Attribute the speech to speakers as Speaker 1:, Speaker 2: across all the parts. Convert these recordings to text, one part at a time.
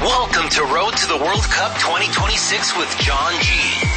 Speaker 1: Welcome to Road to the World Cup 2026 with John G.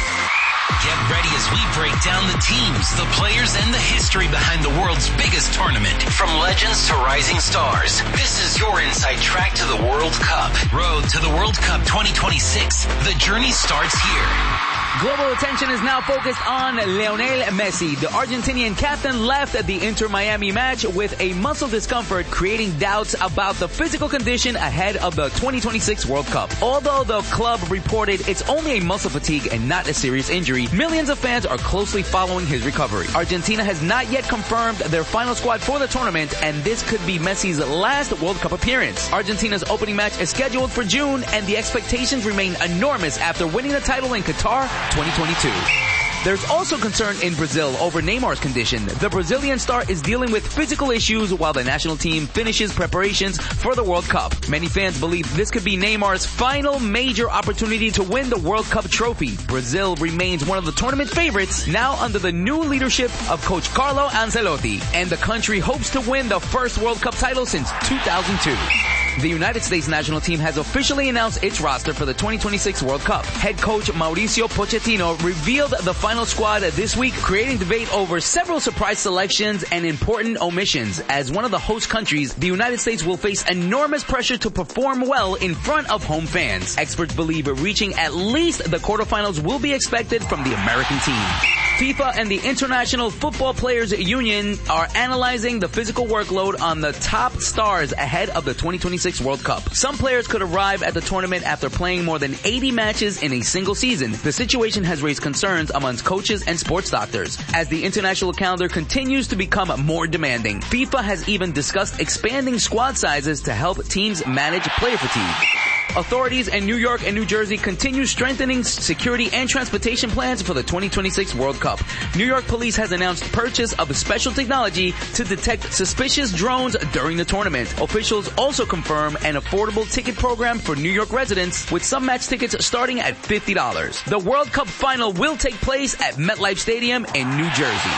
Speaker 1: Get ready as we break down the teams, the players, and the history behind the world's biggest tournament. From legends to rising stars, this is your inside track to the World Cup. Road to the World Cup 2026. The journey starts here.
Speaker 2: Global attention is now focused on Lionel Messi. The Argentinian captain left the Inter-Miami match with a muscle discomfort, creating doubts about the physical condition ahead of the 2026 World Cup. Although the club reported it's only a muscle fatigue and not a serious injury, millions of fans are closely following his recovery. Argentina has not yet confirmed their final squad for the tournament, and this could be Messi's last World Cup appearance. Argentina's opening match is scheduled for June, and the expectations remain enormous after winning the title in Qatar 2022. There's also concern in Brazil over Neymar's condition. The Brazilian star is dealing with physical issues while the national team finishes preparations for the World Cup. Many fans believe this could be Neymar's final major opportunity to win the World Cup trophy. Brazil remains one of the tournament favorites now under the new leadership of coach Carlo Ancelotti, and the country hopes to win the first World Cup title since 2002. The United States national team has officially announced its roster for the 2026 World Cup. Head coach Mauricio Pochettino revealed the final squad this week, creating debate over several surprise selections and important omissions. As one of the host countries, the United States will face enormous pressure to perform well in front of home fans. Experts believe reaching at least the quarterfinals will be expected from the American team. FIFA and the International Football Players Union are analyzing the physical workload on the top stars ahead of the 2026 World Cup. Some players could arrive at the tournament after playing more than 80 matches in a single season. The situation has raised concerns amongst coaches and sports doctors. As the international calendar continues to become more demanding, FIFA has even discussed expanding squad sizes to help teams manage player fatigue. Authorities in New York and New Jersey continue strengthening security and transportation plans for the 2026 World Cup. New York police has announced purchase of special technology to detect suspicious drones during the tournament. Officials also confirm an affordable ticket program for New York residents, with some match tickets starting at $50. The World Cup final will take place at MetLife Stadium in New Jersey.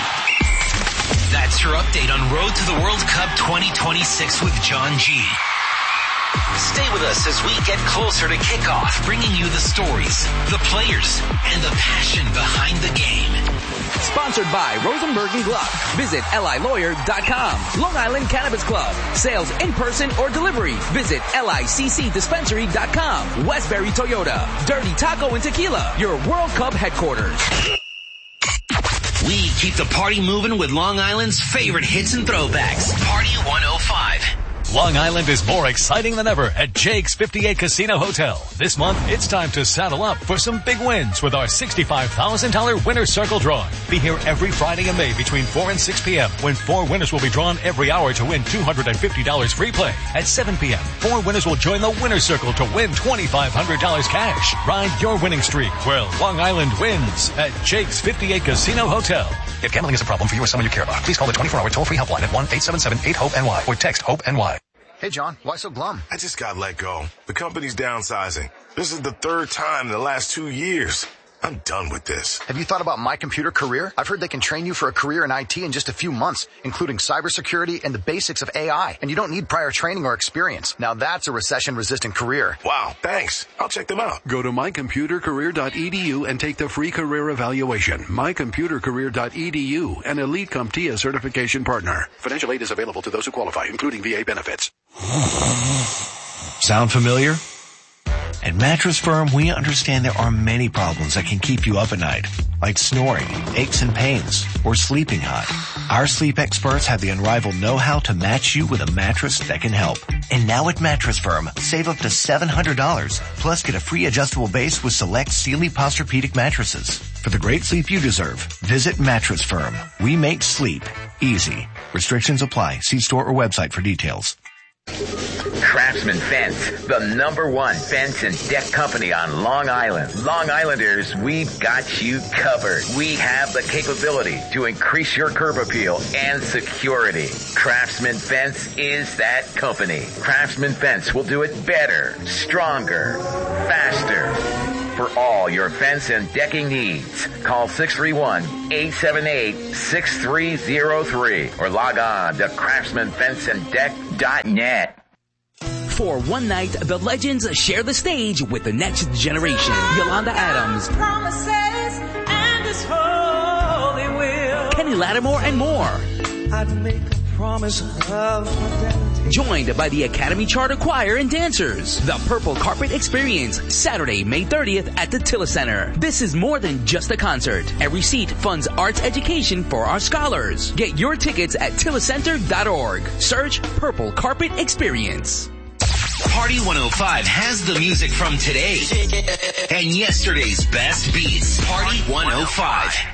Speaker 1: That's your update on Road to the World Cup 2026 with John G. Stay with us as we get closer to kickoff, bringing you the stories, the players, and the passion behind the game.
Speaker 2: Sponsored by Rosenberg & Gluck. Visit LILawyer.com. Long Island Cannabis Club. Sales in person or delivery. Visit LICCdispensary.com. Westbury Toyota. Dirty Taco and Tequila. Your World Cup headquarters.
Speaker 1: We keep the party moving with Long Island's favorite hits and throwbacks. Party 105.
Speaker 3: Long Island is more exciting than ever at Jake's 58 Casino Hotel. This month, it's time to saddle up for some big wins with our $65,000 Winner's Circle drawing. Be here every Friday in May between 4 and 6 p.m. when 4 winners will be drawn every hour to win $250 free play. At 7 p.m., 4 winners will join the Winner's Circle to win $2,500 cash. Ride your winning streak where Long Island wins at Jake's 58 Casino Hotel.
Speaker 4: If gambling is a problem for you or someone you care about, please call the 24-hour toll-free helpline at 1-877-8-HOPE-NY or text HOPE-NY.
Speaker 5: Hey, John, why so glum?
Speaker 6: I just got let go. The company's downsizing. This is the third time in the last 2 years. I'm done with this.
Speaker 5: Have you thought about My Computer Career? I've heard they can train you for a career in IT in just a few months, including cybersecurity and the basics of AI. And you don't need prior training or experience. Now that's a recession-resistant career.
Speaker 6: Wow, thanks. I'll check them out.
Speaker 7: Go to mycomputercareer.edu and take the free career evaluation. mycomputercareer.edu, an Elite CompTIA certification partner. Financial aid is available to those who qualify, including VA benefits.
Speaker 8: Sound familiar? At Mattress Firm, we understand there are many problems that can keep you up at night, like snoring, aches and pains, or sleeping hot. Our sleep experts have the unrivaled know-how to match you with a mattress that can help. And now at Mattress Firm, save up to $700, plus get a free adjustable base with select Sealy Posturepedic mattresses. For the great sleep you deserve, visit Mattress Firm. We make sleep easy. Restrictions apply. See store or website for details.
Speaker 9: Craftsman Fence, the #1 fence and deck company on Long Island. Long Islanders, we've got you covered. We have the capability to increase your curb appeal and security. Craftsman Fence is that company. Craftsman Fence will do it better, stronger, faster. For all your fence and decking needs, call 631-878-6303 or log on to craftsmanfenceanddeck.net.
Speaker 2: For one night, the legends share the stage with the next generation. Yolanda Adams, Kenny Lattimore, and more.
Speaker 10: I'd make a promise of fidelity.
Speaker 2: Joined by the Academy Charter Choir and dancers. The Purple Carpet Experience, Saturday, May 30th at the Tilla Center. This is more than just a concert. Every seat funds arts education for our scholars. Get your tickets at tillacenter.org. Search Purple Carpet Experience.
Speaker 1: Party 105 has the music from today and yesterday's best beats. Party 105.